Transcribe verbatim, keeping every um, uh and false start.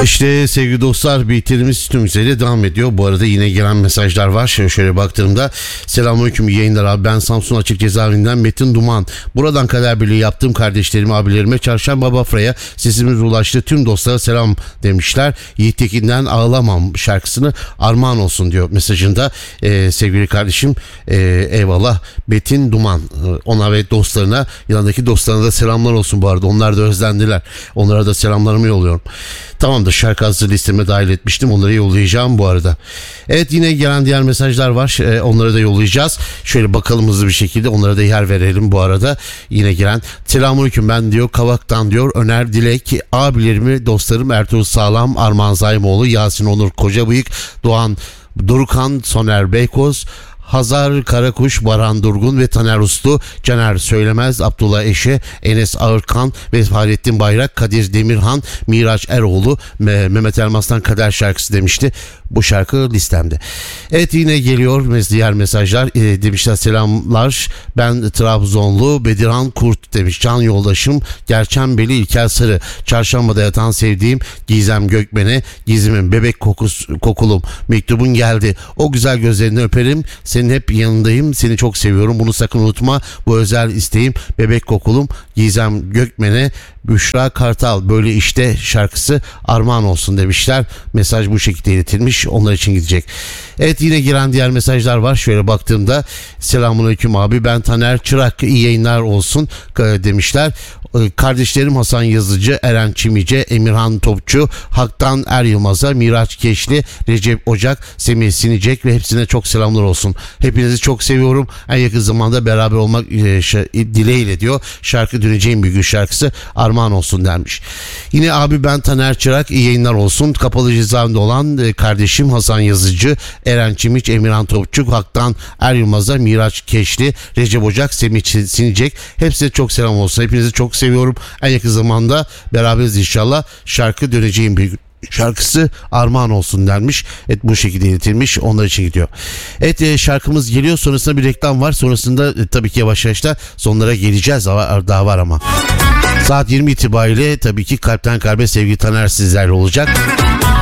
İşte sevgili dostlar, bitirimiz tüm üzere devam ediyor. Bu arada yine gelen mesajlar var. Şöyle, şöyle baktığımda selamünaleyküm yayınlar abi. Ben Samsun Açık Cezaevinden Metin Duman. Buradan kader birliği yaptığım kardeşlerime, abilerime, Çarşamba Bafra'ya sesimiz ulaştı. Tüm dostlara selam demişler. Yiğit Tekin'den Ağlamam şarkısını armağan olsun diyor mesajında. Ee, sevgili kardeşim e, eyvallah Metin Duman. Ona ve dostlarına, yanındaki dostlarına da selamlar olsun bu arada. Onlar da özlendiler. Onlara da selamlarımı yolluyorum. Tamamdır, şarkı hazır listeme dahil etmiştim. Onları yollayacağım bu arada. Evet, yine gelen diğer mesajlar var. Ee, onları da yollayacağız. Şöyle bakalım hızlı bir şekilde. Onlara da yer verelim bu arada. Yine gelen selamünaleyküm ben diyor Kavak'tan diyor Öner Dilek, abilerimi, dostlarım Ertuğrul Sağlam, Armağan Zaymoğlu, Yasin Onur Kocabıyık, Doğan Durukan, Soner Beykoz, Hazar Karakuş, Baran Durgun ve Taner Uslu, Caner Söylemez, Abdullah Eşe, Enes Ağırkan ve Fahrettin Bayrak, Kadir Demirhan, Miraç Eroğlu, Mehmet Elmas'tan Kader şarkısı demişti. Bu şarkı listemde. Evet, yine geliyor diğer mesajlar. E, demişler selamlar. Ben Trabzonlu Bedirhan Kurt demiş. Can yoldaşım Gerçenbeli İlker Sarı. Çarşambada yatan sevdiğim Gizem Gökmen'e, Gizem'in bebek kokus, kokulum mektubun geldi. O güzel gözlerini öperim. Senin hep yanındayım. Seni çok seviyorum. Bunu sakın unutma. Bu özel isteğim bebek kokulum Gizem Gökmen'e, Büşra Kartal böyle işte şarkısı armağan olsun demişler. Mesaj bu şekilde iletilmiş. Onlar için gidecek. Evet, yine giren diğer mesajlar var. Şöyle baktığımda selamünaleyküm abi ben Taner Çırak, iyi yayınlar olsun demişler. Kardeşlerim Hasan Yazıcı, Eren Çimice, Emirhan Topçu, Haktan Er Yılmaz'a, Miraç Keşli, Recep Ocak, Semih Sinicek ve hepsine çok selamlar olsun. Hepinizi çok seviyorum. En yakın zamanda beraber olmak e, ş- dileğiyle diyor. Şarkı Döneceğim Bir Gün şarkısı armağan olsun dermiş. Yine abi ben Taner Çırak, iyi yayınlar olsun. Kapalı cezaevinde olan e, kardeşim Hasan Yazıcı, Eren Çimiç, Emirhan Topçu, Haktan Er Yılmaz'a, Miraç Keşli, Recep Ocak, Semih Sinicek, hepsine çok selam olsun. Hepinizi çok seviyorum. En yakın zamanda beraberiz inşallah. Şarkı Döneceğim Bir Gün şarkısı armağan olsun denmiş. Evet, bu şekilde iletilmiş. Onlar için gidiyor. Evet, e, şarkımız geliyor. Sonrasında bir reklam var. Sonrasında e, tabii ki yavaş yavaş da sonlara geleceğiz. Daha, daha var ama. Saat yirmi itibariyle tabii ki kalpten kalbe sevgili Taner sizlerle olacak.